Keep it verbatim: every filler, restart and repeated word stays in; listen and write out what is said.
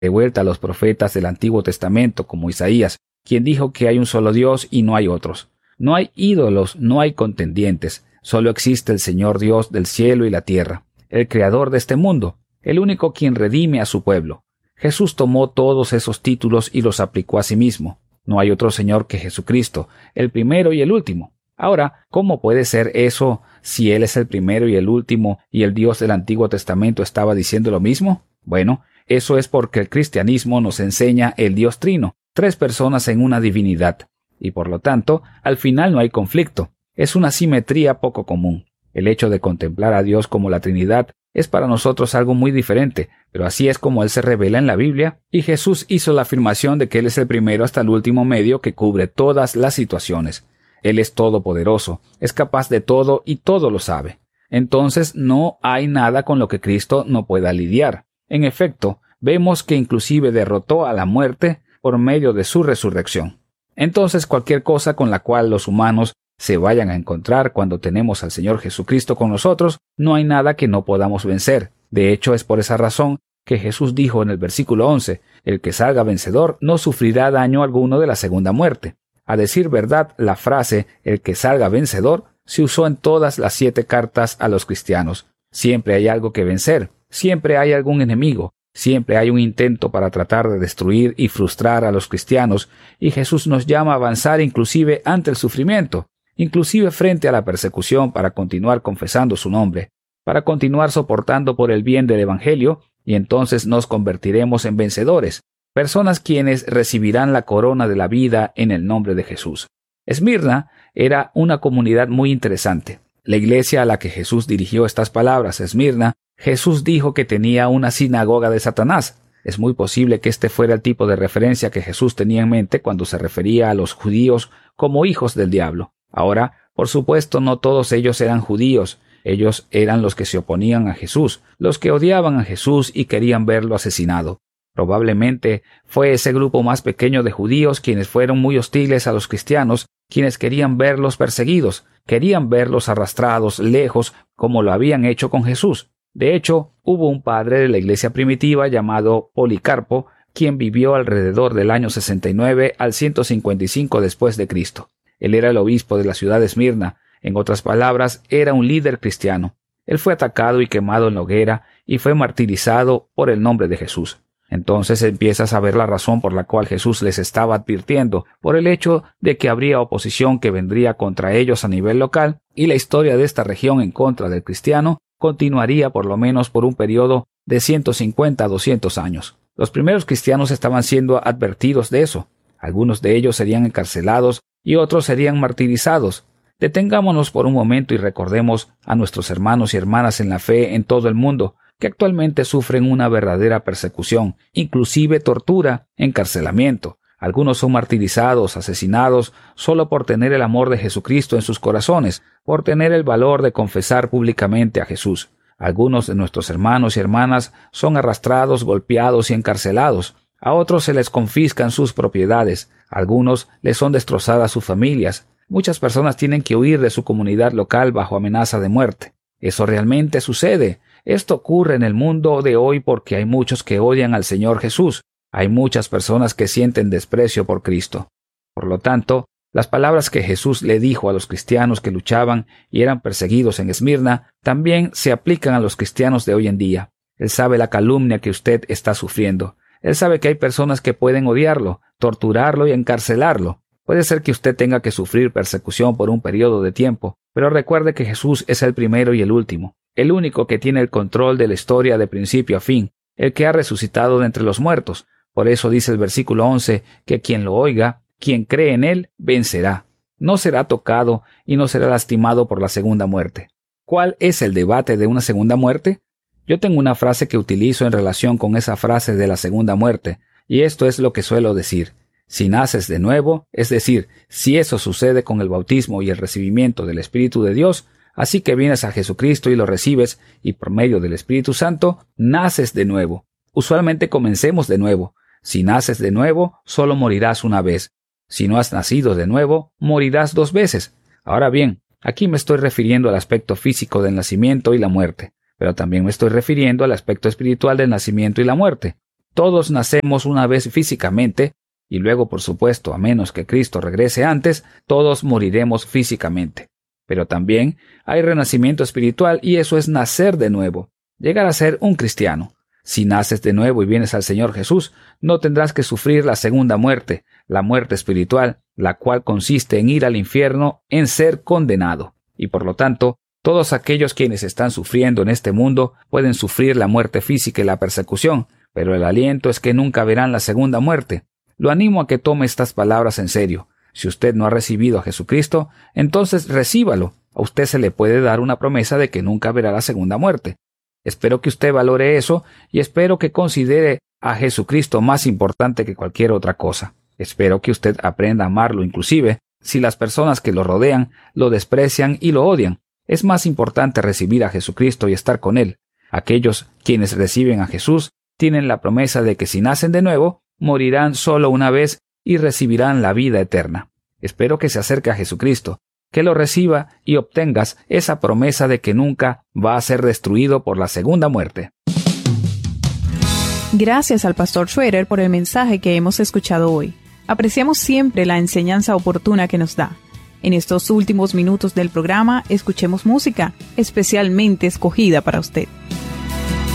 de vuelta a los profetas del Antiguo Testamento como Isaías, quien dijo que hay un solo Dios y no hay otros. No hay ídolos, no hay contendientes, solo existe el Señor Dios del cielo y la tierra, el creador de este mundo, el único quien redime a su pueblo. Jesús tomó todos esos títulos y los aplicó a sí mismo. No hay otro Señor que Jesucristo, el primero y el último. Ahora, ¿cómo puede ser eso si Él es el primero y el último y el Dios del Antiguo Testamento estaba diciendo lo mismo? Bueno, eso es porque el cristianismo nos enseña el Dios Trino, tres personas en una divinidad, y por lo tanto, al final no hay conflicto. Es una simetría poco común. El hecho de contemplar a Dios como la Trinidad es para nosotros algo muy diferente, pero así es como Él se revela en la Biblia, y Jesús hizo la afirmación de que Él es el primero hasta el último medio que cubre todas las situaciones. Él es todopoderoso, es capaz de todo y todo lo sabe. Entonces no hay nada con lo que Cristo no pueda lidiar. En efecto, vemos que inclusive derrotó a la muerte por medio de su resurrección. Entonces cualquier cosa con la cual los humanos se vayan a encontrar cuando tenemos al Señor Jesucristo con nosotros, no hay nada que no podamos vencer. De hecho, es por esa razón que Jesús dijo en el versículo once, el que salga vencedor no sufrirá daño alguno de la segunda muerte. A decir verdad, la frase el que salga vencedor se usó en todas las siete cartas a los cristianos. Siempre hay algo que vencer, siempre hay algún enemigo, siempre hay un intento para tratar de destruir y frustrar a los cristianos, y Jesús nos llama a avanzar inclusive ante el sufrimiento, inclusive frente a la persecución para continuar confesando su nombre, para continuar soportando por el bien del Evangelio, y entonces nos convertiremos en vencedores, personas quienes recibirán la corona de la vida en el nombre de Jesús. Esmirna era una comunidad muy interesante. La iglesia a la que Jesús dirigió estas palabras, Esmirna, Jesús dijo que tenía una sinagoga de Satanás. Es muy posible que este fuera el tipo de referencia que Jesús tenía en mente cuando se refería a los judíos como hijos del diablo. Ahora, por supuesto, no todos ellos eran judíos. Ellos eran los que se oponían a Jesús, los que odiaban a Jesús y querían verlo asesinado. Probablemente fue ese grupo más pequeño de judíos quienes fueron muy hostiles a los cristianos, quienes querían verlos perseguidos, querían verlos arrastrados lejos como lo habían hecho con Jesús. De hecho, hubo un padre de la iglesia primitiva llamado Policarpo, quien vivió alrededor del año sesenta y nueve al ciento cincuenta y cinco después de Cristo. Él era el obispo de la ciudad de Esmirna, en otras palabras, era un líder cristiano. Él fue atacado y quemado en la hoguera y fue martirizado por el nombre de Jesús. Entonces empiezas a ver la razón por la cual Jesús les estaba advirtiendo, por el hecho de que habría oposición que vendría contra ellos a nivel local, y la historia de esta región en contra del cristiano continuaría por lo menos por un periodo de ciento cincuenta a doscientos años. Los primeros cristianos estaban siendo advertidos de eso. Algunos de ellos serían encarcelados y otros serían martirizados. Detengámonos por un momento y recordemos a nuestros hermanos y hermanas en la fe en todo el mundo, que actualmente sufren una verdadera persecución, inclusive tortura, encarcelamiento. Algunos son martirizados, asesinados, solo por tener el amor de Jesucristo en sus corazones, por tener el valor de confesar públicamente a Jesús. Algunos de nuestros hermanos y hermanas son arrastrados, golpeados y encarcelados. A otros se les confiscan sus propiedades. A algunos les son destrozadas sus familias. Muchas personas tienen que huir de su comunidad local bajo amenaza de muerte. Eso realmente sucede. Esto ocurre en el mundo de hoy porque hay muchos que odian al Señor Jesús. Hay muchas personas que sienten desprecio por Cristo. Por lo tanto, las palabras que Jesús le dijo a los cristianos que luchaban y eran perseguidos en Esmirna también se aplican a los cristianos de hoy en día. Él sabe la calumnia que usted está sufriendo. Él sabe que hay personas que pueden odiarlo, torturarlo y encarcelarlo. Puede ser que usted tenga que sufrir persecución por un periodo de tiempo, pero recuerde que Jesús es el primero y el último, el único que tiene el control de la historia de principio a fin, el que ha resucitado de entre los muertos. Por eso dice el versículo once que quien lo oiga, quien cree en él, vencerá. No será tocado y no será lastimado por la segunda muerte. ¿Cuál es el debate de una segunda muerte? Yo tengo una frase que utilizo en relación con esa frase de la segunda muerte, y esto es lo que suelo decir. Si naces de nuevo, es decir, si eso sucede con el bautismo y el recibimiento del Espíritu de Dios, así que vienes a Jesucristo y lo recibes, y por medio del Espíritu Santo, naces de nuevo. Usualmente comencemos de nuevo. Si naces de nuevo, solo morirás una vez. Si no has nacido de nuevo, morirás dos veces. Ahora bien, aquí me estoy refiriendo al aspecto físico del nacimiento y la muerte, pero también me estoy refiriendo al aspecto espiritual del nacimiento y la muerte. Todos nacemos una vez físicamente, y luego, por supuesto, a menos que Cristo regrese antes, todos moriremos físicamente. Pero también hay renacimiento espiritual, y eso es nacer de nuevo, llegar a ser un cristiano. Si naces de nuevo y vienes al Señor Jesús, no tendrás que sufrir la segunda muerte, la muerte espiritual, la cual consiste en ir al infierno, en ser condenado. Y por lo tanto, todos aquellos quienes están sufriendo en este mundo pueden sufrir la muerte física y la persecución, pero el aliento es que nunca verán la segunda muerte. Lo animo a que tome estas palabras en serio. Si usted no ha recibido a Jesucristo, entonces recíbalo. A usted se le puede dar una promesa de que nunca verá la segunda muerte. Espero que usted valore eso y espero que considere a Jesucristo más importante que cualquier otra cosa. Espero que usted aprenda a amarlo, inclusive si las personas que lo rodean lo desprecian y lo odian. Es más importante recibir a Jesucristo y estar con Él. Aquellos quienes reciben a Jesús tienen la promesa de que si nacen de nuevo, morirán solo una vez y recibirán la vida eterna. Espero que se acerque a Jesucristo, que lo reciba y obtengas esa promesa de que nunca va a ser destruido por la segunda muerte. Gracias al pastor Schroeder por el mensaje que hemos escuchado hoy. Apreciamos siempre la enseñanza oportuna que nos da. En estos últimos minutos del programa, escuchemos música especialmente escogida para usted.